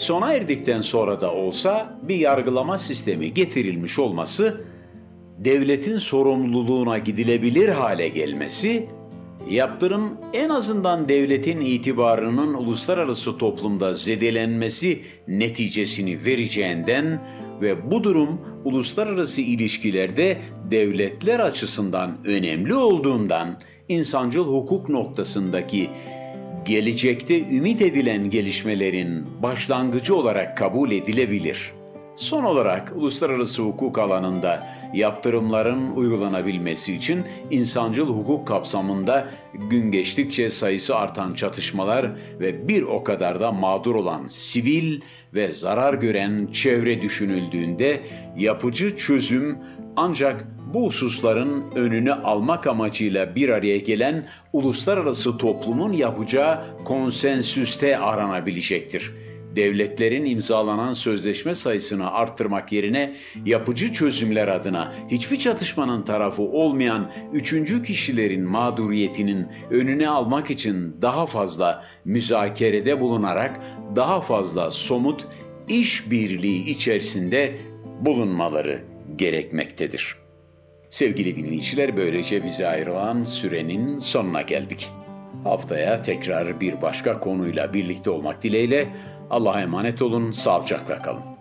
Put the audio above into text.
sona erdikten sonra da olsa bir yargılama sistemi getirilmiş olması, devletin sorumluluğuna gidilebilir hale gelmesi, yaptırım en azından devletin itibarının uluslararası toplumda zedelenmesi neticesini vereceğinden ve bu durum uluslararası ilişkilerde devletler açısından önemli olduğundan insancıl hukuk noktasındaki gelecekte ümit edilen gelişmelerin başlangıcı olarak kabul edilebilir. Son olarak uluslararası hukuk alanında yaptırımların uygulanabilmesi için insancıl hukuk kapsamında gün geçtikçe sayısı artan çatışmalar ve bir o kadar da mağdur olan sivil ve zarar gören çevre düşünüldüğünde yapıcı çözüm ancak bu hususların önünü almak amacıyla bir araya gelen uluslararası toplumun yapacağı konsensüste aranabilecektir. Devletlerin imzalanan sözleşme sayısını arttırmak yerine yapıcı çözümler adına hiçbir çatışmanın tarafı olmayan üçüncü kişilerin mağduriyetinin önüne almak için daha fazla müzakerede bulunarak daha fazla somut işbirliği içerisinde bulunmaları gerekmektedir. Sevgili dinleyiciler, böylece bize ayrılan sürenin sonuna geldik. Haftaya tekrar bir başka konuyla birlikte olmak dileğiyle Allah'a emanet olun, sağlıcakla kalın.